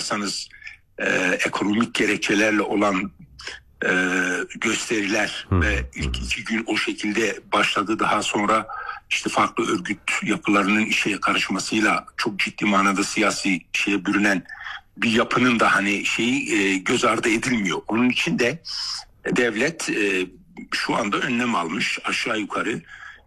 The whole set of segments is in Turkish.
bakarsanız ekonomik gerekçelerle olan gösteriler ve ilk 2 gün o şekilde başladı. Daha sonra işte farklı örgüt yapılarının işe karışmasıyla çok ciddi manada siyasi şeye bürünen bir yapının da hani göz ardı edilmiyor. Onun için de devlet şu anda önlem almış. Aşağı yukarı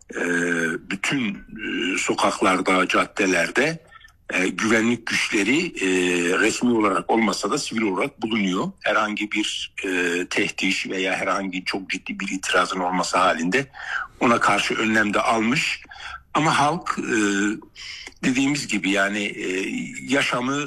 bütün sokaklarda, caddelerde güvenlik güçleri resmi olarak olmasa da sivil olarak bulunuyor. Herhangi bir tehdiş veya herhangi çok ciddi bir itirazın olması halinde ona karşı önlem de almış. Ama halk dediğimiz gibi yani yaşamı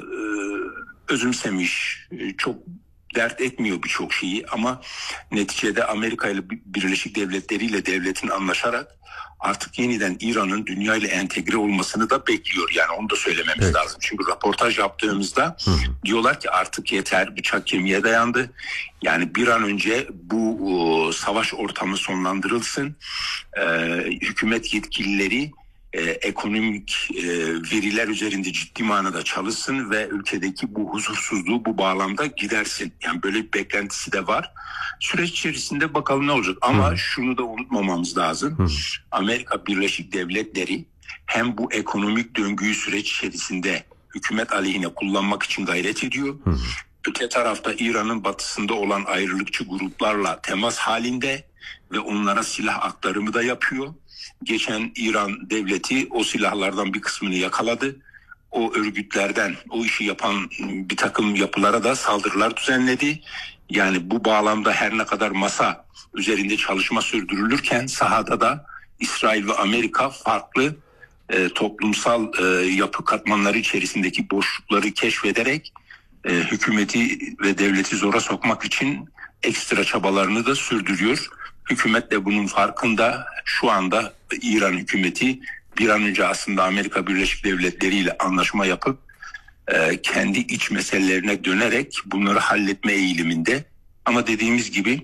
özümsemiş, çok dert etmiyor birçok şeyi ama neticede Amerika ile Birleşik Devletleri ile devletin anlaşarak artık yeniden İran'ın dünya ile entegre olmasını da bekliyor. Yani onu da söylememiz lazım. Çünkü röportaj yaptığımızda diyorlar ki artık yeter, bıçak kemiğe dayandı. Yani bir an önce bu savaş ortamı sonlandırılsın. Hükümet yetkilileri ekonomik veriler üzerinde ciddi manada çalışsın ve ülkedeki bu huzursuzluğu bu bağlamda gidersin. Yani böyle bir beklentisi de var. Süreç içerisinde bakalım ne olacak. Ama şunu da unutmamamız lazım. Amerika Birleşik Devletleri hem bu ekonomik döngüyü süreç içerisinde hükümet aleyhine kullanmak için gayret ediyor. Öte tarafta İran'ın batısında olan ayrılıkçı gruplarla temas halinde ve onlara silah aktarımı da yapıyor. Geçen İran devleti o silahlardan bir kısmını yakaladı. O örgütlerden o işi yapan bir takım yapılara da saldırılar düzenledi. Yani bu bağlamda her ne kadar masa üzerinde çalışma sürdürülürken sahada da İsrail ve Amerika farklı toplumsal yapı katmanları içerisindeki boşlukları keşfederek hükümeti ve devleti zora sokmak için ekstra çabalarını da sürdürüyor. Hükümet de bunun farkında. Şu anda İran hükümeti bir an önce aslında Amerika Birleşik Devletleri ile anlaşma yapıp kendi iç meselelerine dönerek bunları halletme eğiliminde. Ama dediğimiz gibi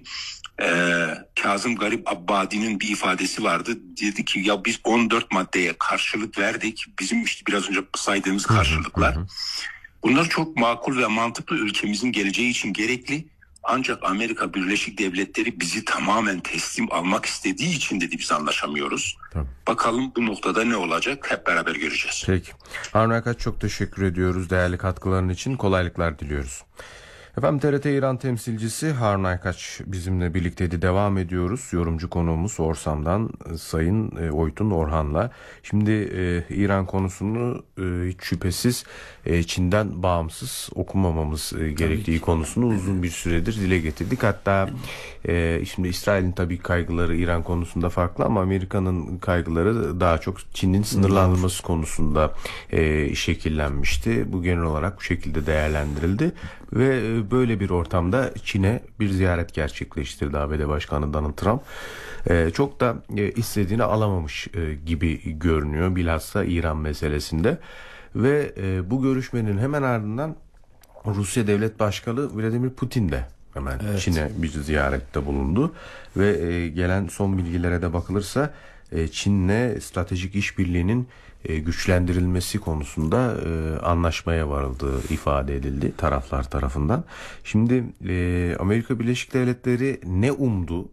Kazım Garip Abbadi'nin bir ifadesi vardı. Dedi ki ya biz 14 maddeye karşılık verdik. Bizim işte biraz önce saydığımız karşılıklar. Bunlar çok makul ve mantıklı, ülkemizin geleceği için gerekli. Ancak Amerika Birleşik Devletleri bizi tamamen teslim almak istediği için dedi biz anlaşamıyoruz. Tabii. Bakalım bu noktada ne olacak, hep beraber göreceğiz. Peki. Harun Aykaç, çok teşekkür ediyoruz değerli katkıların için, kolaylıklar diliyoruz. Efendim, TRT İran temsilcisi Harun Aykaç bizimle birlikteydi. Devam ediyoruz. Yorumcu konuğumuz Orsam'dan Sayın Oytun Orhan'la. Şimdi İran konusunu hiç şüphesiz Çin'den bağımsız okumamamız gerektiği konusunu uzun bir süredir dile getirdik. Hatta şimdi İsrail'in tabii kaygıları İran konusunda farklı ama Amerika'nın kaygıları daha çok Çin'in sınırlandırması konusunda şekillenmişti. Bu genel olarak bu şekilde değerlendirildi ve böyle bir ortamda Çin'e bir ziyaret gerçekleştirdi ABD Başkanı Donald Trump. Çok da istediğini alamamış gibi görünüyor bilhassa İran meselesinde. Ve bu görüşmenin hemen ardından Rusya Devlet Başkanı Vladimir Putin de hemen Çin'e bir ziyarette bulundu. Ve gelen son bilgilere de bakılırsa Çin'le stratejik işbirliğinin güçlendirilmesi konusunda anlaşmaya varıldığı ifade edildi taraflar tarafından. Şimdi Amerika Birleşik Devletleri ne umdu,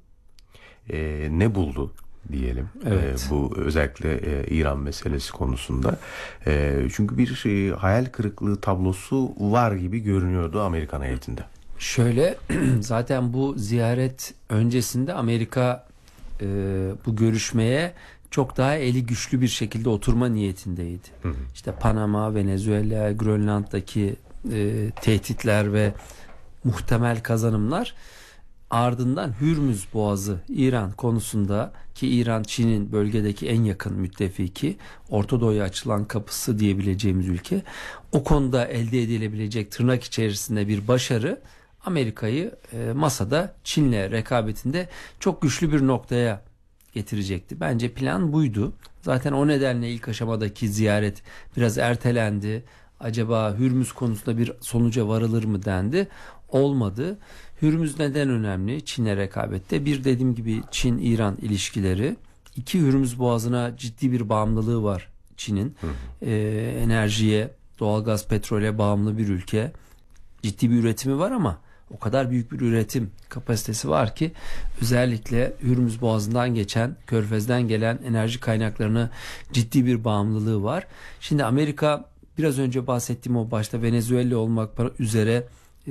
ne buldu diyelim. Bu özellikle İran meselesi konusunda. Çünkü bir hayal kırıklığı tablosu var gibi görünüyordu Amerikan heyetinde. Şöyle, zaten bu ziyaret öncesinde Amerika bu görüşmeye çok daha eli güçlü bir şekilde oturma niyetindeydi. İşte Panama, Venezuela, Grönland'daki tehditler ve muhtemel kazanımlar, ardından Hürmüz Boğazı İran konusunda, ki İran Çin'in bölgedeki en yakın müttefiki, Orta Doğu'ya açılan kapısı diyebileceğimiz ülke, o konuda elde edilebilecek tırnak içerisinde bir başarı Amerika'yı masada Çin'le rekabetinde çok güçlü bir noktaya getirecekti. Bence plan buydu. Zaten o nedenle ilk aşamadaki ziyaret biraz ertelendi. Acaba Hürmüz konusunda bir sonuca varılır mı dendi. Olmadı. Hürmüz neden önemli Çin'le rekabette? Bir, dediğim gibi Çin-İran ilişkileri. İki, Hürmüz Boğazı'na ciddi bir bağımlılığı var Çin'in. Enerjiye, doğalgaz, petrole bağımlı bir ülke. ciddi bir üretimi var ama o kadar büyük bir üretim kapasitesi var ki özellikle Hürmüz Boğazı'ndan geçen, Körfez'den gelen enerji kaynaklarına ciddi bir bağımlılığı var. Şimdi Amerika biraz önce bahsettiğim o başta Venezuela olmak üzere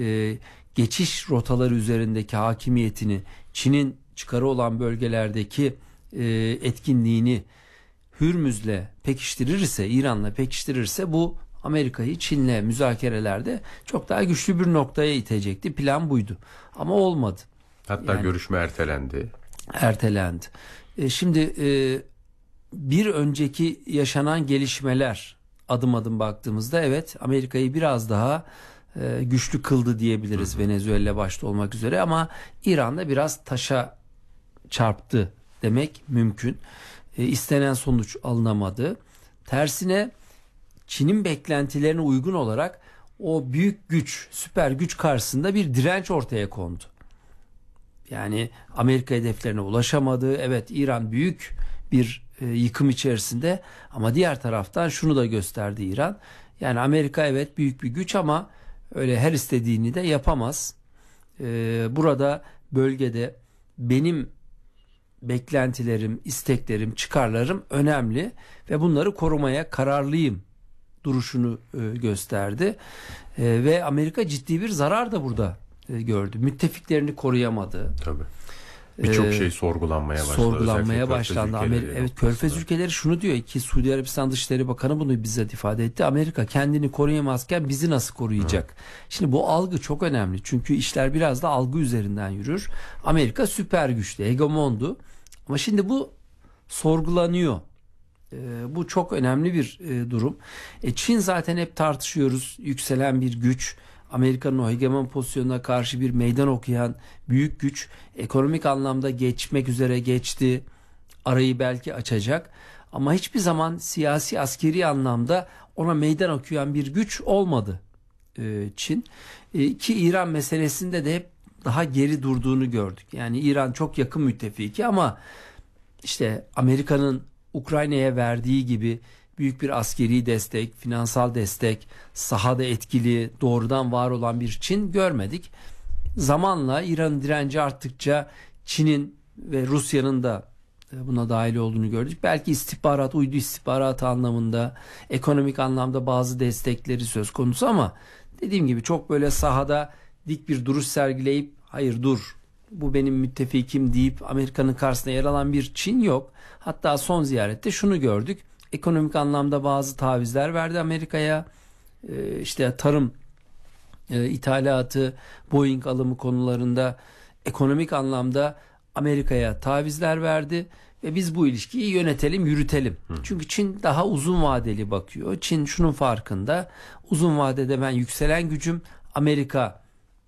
geçiş rotaları üzerindeki hakimiyetini, Çin'in çıkarı olan bölgelerdeki etkinliğini Hürmüz'le pekiştirirse, İran'la pekiştirirse bu Amerika'yı Çin'le müzakerelerde çok daha güçlü bir noktaya itecekti. Plan buydu. Ama olmadı. Hatta yani, görüşme ertelendi. Ertelendi. Şimdi bir önceki yaşanan gelişmeler adım adım baktığımızda evet Amerika'yı biraz daha güçlü kıldı diyebiliriz. Venezuela başta olmak üzere ama İran'da biraz taşa çarptı demek mümkün. İstenen sonuç alınamadı. Tersine Çin'in beklentilerine uygun olarak o büyük güç, süper güç karşısında bir direnç ortaya kondu. Yani Amerika hedeflerine ulaşamadı. Evet İran büyük bir yıkım içerisinde ama diğer taraftan şunu da gösterdi İran. Yani Amerika evet büyük bir güç ama öyle her istediğini de yapamaz. Burada bölgede benim beklentilerim, isteklerim, çıkarlarım önemli ve bunları korumaya kararlıyım duruşunu gösterdi. Ve Amerika ciddi bir zarar da burada gördü. Müttefiklerini koruyamadı. Tabii. Birçok şey sorgulanmaya başladı. Sorgulanmaya başlandı. Evet, Körfez ülkeleri şunu diyor ki Suudi Arabistan Dışişleri Bakanı bunu bizzat ifade etti. Amerika kendini koruyamazken bizi nasıl koruyacak? Şimdi bu algı çok önemli. Çünkü işler biraz da algı üzerinden yürür. Amerika süper güçlü, hegemondu. Ama şimdi bu sorgulanıyor. Bu çok önemli bir durum. Çin zaten hep tartışıyoruz. Yükselen bir güç. Amerika'nın o hegemon pozisyonuna karşı bir meydan okuyan büyük güç. Ekonomik anlamda geçmek üzere geçti. Arayı belki açacak. Ama hiçbir zaman siyasi askeri anlamda ona meydan okuyan bir güç olmadı Çin. Ki İran meselesinde de hep daha geri durduğunu gördük. Yani İran çok yakın müttefiki ama işte Amerika'nın Ukrayna'ya verdiği gibi büyük bir askeri destek, finansal destek, sahada etkili, doğrudan var olan bir Çin görmedik. Zamanla İran'ın direnci arttıkça Çin'in ve Rusya'nın da buna dahil olduğunu gördük. Belki istihbarat, uydu istihbaratı anlamında, ekonomik anlamda bazı destekleri söz konusu ama dediğim gibi çok böyle sahada dik bir duruş sergileyip hayır dur bu benim müttefikim deyip Amerika'nın karşısına yer alan bir Çin yok. Hatta son ziyarette şunu gördük. Ekonomik anlamda bazı tavizler verdi Amerika'ya. İşte tarım ithalatı, Boeing alımı konularında ekonomik anlamda Amerika'ya tavizler verdi ve biz bu ilişkiyi yönetelim, yürütelim. Çünkü Çin daha uzun vadeli bakıyor. Çin şunun farkında. Uzun vadede ben yükselen gücüm, Amerika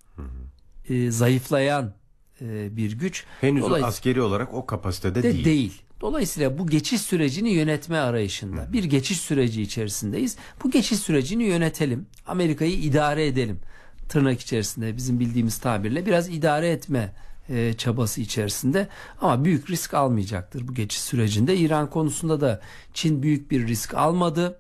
zayıflayan bir güç. Henüz askeri olarak o kapasitede değil. Dolayısıyla bu geçiş sürecini yönetme arayışında bir geçiş süreci içerisindeyiz. Bu geçiş sürecini yönetelim. Amerika'yı idare edelim. Tırnak içerisinde bizim bildiğimiz tabirle biraz idare etme çabası içerisinde ama büyük risk almayacaktır bu geçiş sürecinde. İran konusunda da Çin büyük bir risk almadı.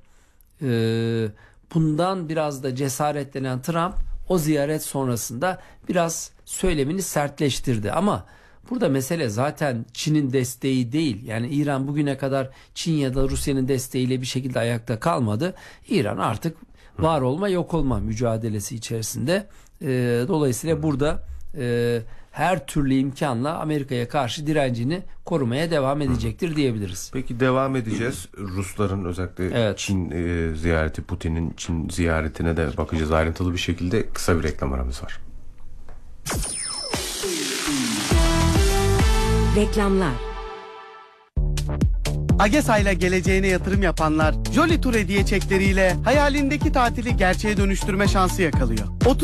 Bundan biraz da cesaretlenen Trump o ziyaret sonrasında biraz söylemini sertleştirdi ama burada mesele zaten Çin'in desteği değil. Yani İran bugüne kadar Çin ya da Rusya'nın desteğiyle bir şekilde ayakta kalmadı. İran artık var olma yok olma mücadelesi içerisinde. Dolayısıyla burada her türlü imkanla Amerika'ya karşı direncini korumaya devam edecektir diyebiliriz. Peki devam edeceğiz. Rusların özellikle Çin ziyareti, Putin'in Çin ziyaretine de bakacağız ayrıntılı bir şekilde. Kısa bir reklam aramız var. Reklamlar. AgeSA ile geleceğine yatırım yapanlar Jolly Tour hediye çekleriyle hayalindeki tatili gerçeğe dönüştürme şansı yakalıyor.